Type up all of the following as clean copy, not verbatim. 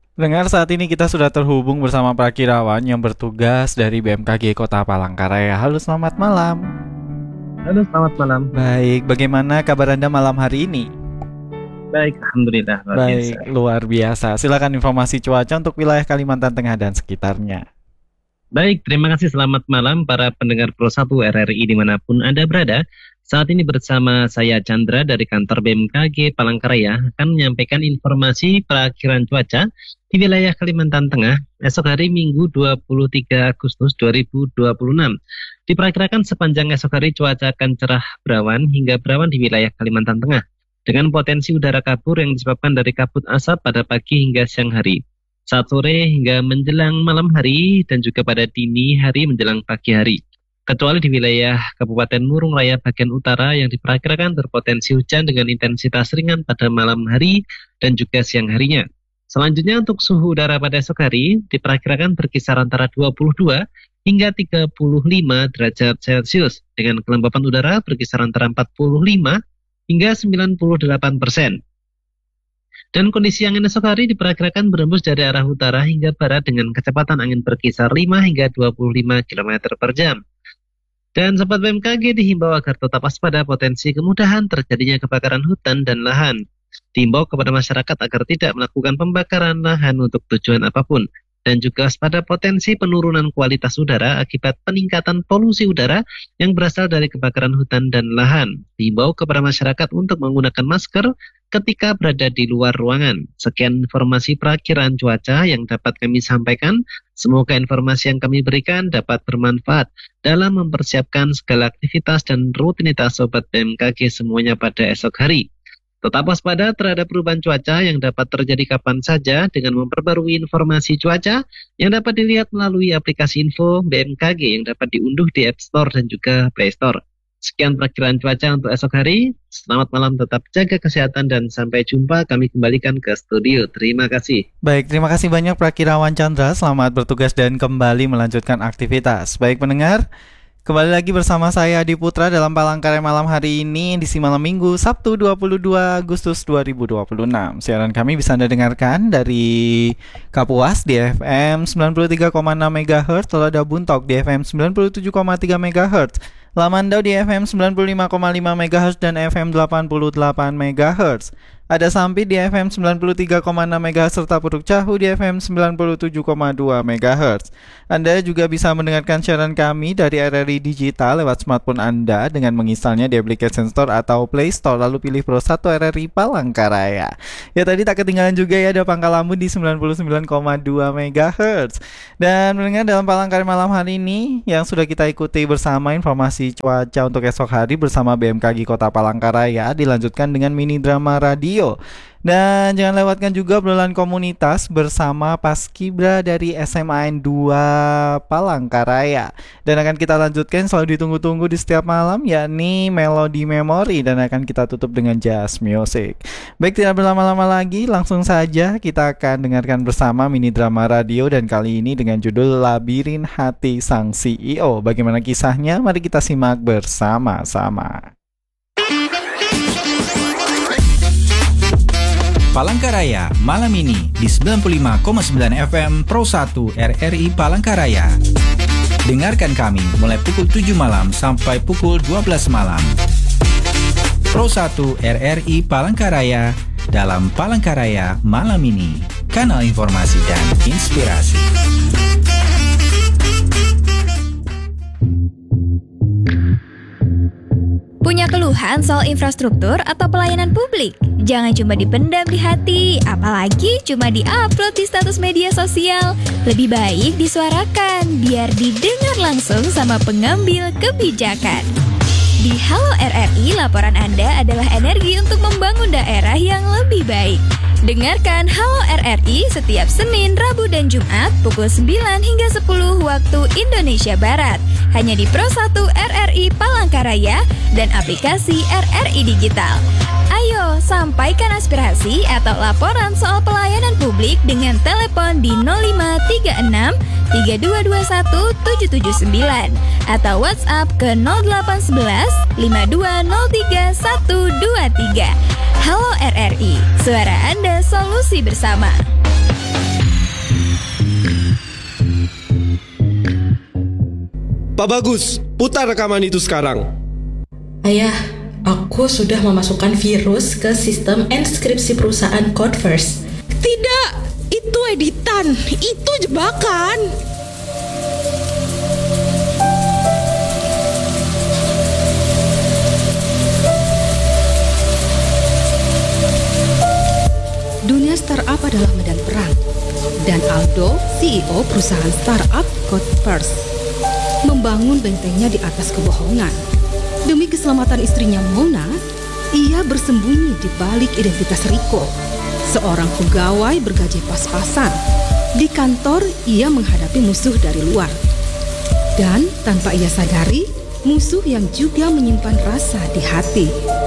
Dengar saat ini kita sudah terhubung bersama Prakirawan yang bertugas dari BMKG Kota Palangkaraya. Halo, selamat malam. Halo, selamat malam. Baik, bagaimana kabar Anda malam hari ini? Baik, alhamdulillah luar biasa. Baik, luar biasa. Silakan informasi cuaca untuk wilayah Kalimantan Tengah dan sekitarnya. Baik, terima kasih. Selamat malam para pendengar Pro 1 RRI dimanapun Anda berada. Saat ini bersama saya Chandra dari kantor BMKG Palangkaraya akan menyampaikan informasi perakhiran cuaca di wilayah Kalimantan Tengah esok hari Minggu 23 Agustus 2026. Diperkirakan sepanjang esok hari cuaca akan cerah berawan hingga berawan di wilayah Kalimantan Tengah dengan potensi udara kabur yang disebabkan dari kabut asap pada pagi hingga siang hari. Saat sore hingga menjelang malam hari dan juga pada dini hari menjelang pagi hari. Kecuali di wilayah Kabupaten Murung Raya bagian utara yang diperkirakan berpotensi hujan dengan intensitas ringan pada malam hari dan juga siang harinya. Selanjutnya untuk suhu udara pada esok hari diperkirakan berkisar antara 22 hingga 35 derajat Celcius dengan kelembapan udara berkisar antara 45 hingga 98%. Dan kondisi angin esok hari diperkirakan berembus dari arah utara hingga barat dengan kecepatan angin berkisar 5 hingga 25 km per jam. Dan Sobat BMKG dihimbau agar tetap waspada potensi kemudahan terjadinya kebakaran hutan dan lahan. Dihimbau kepada masyarakat agar tidak melakukan pembakaran lahan untuk tujuan apapun. Dan juga pada potensi penurunan kualitas udara akibat peningkatan polusi udara yang berasal dari kebakaran hutan dan lahan. Dihimbau kepada masyarakat untuk menggunakan masker ketika berada di luar ruangan. Sekian informasi perakhiran cuaca yang dapat kami sampaikan. Semoga informasi yang kami berikan dapat bermanfaat dalam mempersiapkan segala aktivitas dan rutinitas Sobat BMKG semuanya pada esok hari. Tetap waspada terhadap perubahan cuaca yang dapat terjadi kapan saja dengan memperbarui informasi cuaca yang dapat dilihat melalui aplikasi info BMKG yang dapat diunduh di App Store dan juga Play Store. Sekian perakhiran cuaca untuk esok hari. Selamat malam, tetap jaga kesehatan dan sampai jumpa. Kami kembalikan ke studio. Terima kasih. Baik, terima kasih banyak Prakirawan Chandra. Selamat bertugas dan kembali melanjutkan aktivitas. Baik pendengar, kembali lagi bersama saya Adi Putra dalam Palangkaraya malam hari ini edisi malam Minggu Sabtu 22 Agustus 2026. Siaran kami bisa Anda dengarkan dari Kapuas di FM 93,6 MHz, Tolada Buntok di FM 97,3 MHz, Lamandau di FM 95,5 MHz dan FM 88 MHz. Ada Sampit di FM 93,6 MHz serta Puruk Cahu di FM 97,2 MHz. Anda juga bisa mendengarkan siaran kami dari RRI Digital lewat smartphone Anda dengan menginstalnya di aplikasi Store atau Play Store lalu pilih Pro 1 RRI Palangkaraya. Ya tadi tak ketinggalan juga ya ada Pangkal Lampung di 99,2 MHz. Dan mendengar dalam Palangkaraya malam hari ini yang sudah kita ikuti bersama informasi cuaca untuk esok hari bersama BMKG Kota Palangkaraya dilanjutkan dengan mini drama radio. Dan jangan lewatkan juga obrolan komunitas bersama Paskibra dari SMAN 2 Palangkaraya. Dan akan kita lanjutkan selalu ditunggu-tunggu di setiap malam yakni Melodi Memori dan akan kita tutup dengan jazz music. Baik, tidak berlama-lama lagi, langsung saja kita akan dengarkan bersama mini drama radio dan kali ini dengan judul Labirin Hati Sang CEO. Bagaimana kisahnya? Mari kita simak bersama-sama. Palangkaraya malam ini di 95,9 FM Pro 1 RRI Palangkaraya. Dengarkan kami mulai pukul 7 malam sampai pukul 12 malam. Pro 1 RRI Palangkaraya dalam Palangkaraya malam ini. Kanal informasi dan inspirasi. Punya keluhan soal infrastruktur atau pelayanan publik? Jangan cuma dipendam di hati, apalagi cuma di-upload di status media sosial. Lebih baik disuarakan, biar didengar langsung sama pengambil kebijakan. Di Halo RRI, laporan Anda adalah energi untuk membangun daerah yang lebih baik. Dengarkan Halo RRI setiap Senin, Rabu, dan Jumat pukul 9 hingga 10 waktu Indonesia Barat. Hanya di Pro 1 RRI Palangkaraya dan aplikasi RRI Digital. Ayo, sampaikan aspirasi atau laporan soal pelayanan publik dengan telepon di 0536 3221 779 atau WhatsApp ke 0811 5203 123. Halo RRI, suara Anda solusi bersama. Pak Bagus, putar rekaman itu sekarang. Ayah, aku sudah memasukkan virus ke sistem enskripsi perusahaan Codefirst. Tidak, itu editan, itu jebakan. Dunia startup adalah medan perang, dan Aldo, CEO perusahaan startup Codefirst, membangun bentengnya di atas kebohongan. Demi keselamatan istrinya Mona, ia bersembunyi di balik identitas Rico, seorang pegawai bergaji pas-pasan. Di kantor, ia menghadapi musuh dari luar. Dan tanpa ia sadari, musuh yang juga menyimpan rasa di hati.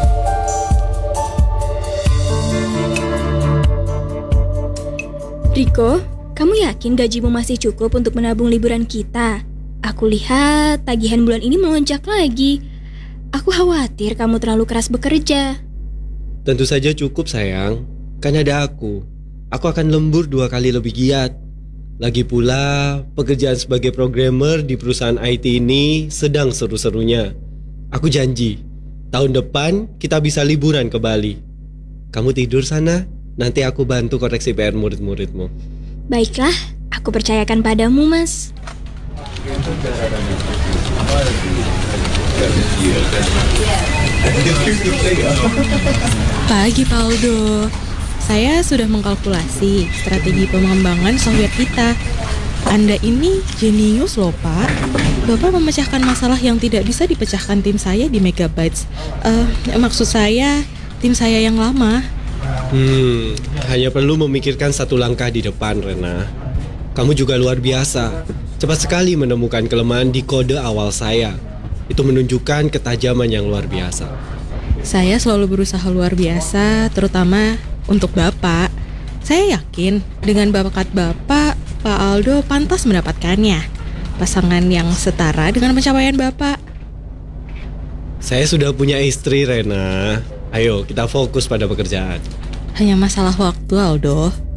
Rico, kamu yakin gajimu masih cukup untuk menabung liburan kita? Aku lihat tagihan bulan ini melonjak lagi. Aku khawatir kamu terlalu keras bekerja. Tentu saja cukup sayang, kan ada aku. Aku akan lembur 2 kali lebih giat. Lagi pula, pekerjaan sebagai programmer di perusahaan IT ini sedang seru-serunya. Aku janji, tahun depan kita bisa liburan ke Bali. Kamu tidur sana, nanti aku bantu koreksi PR murid-muridmu. Baiklah, aku percayakan padamu, Mas. Pagi Pak Aldo, saya sudah mengkalkulasi strategi pengembangan software kita. Anda ini jenius loh Pak. Bapak memecahkan masalah yang tidak bisa dipecahkan tim saya di Megabytes. Maksud saya, tim saya yang lama. Hanya perlu memikirkan satu langkah di depan, Rena. Kamu juga luar biasa. Cepat sekali menemukan kelemahan di kode awal saya. Itu menunjukkan ketajaman yang luar biasa. Saya selalu berusaha luar biasa, terutama untuk Bapak. Saya yakin dengan bakat Bapak, Pak Aldo pantas mendapatkannya. Pasangan yang setara dengan pencapaian Bapak. Saya sudah punya istri, Rena. Ayo, kita fokus pada pekerjaan. Hanya masalah waktu, Aldo.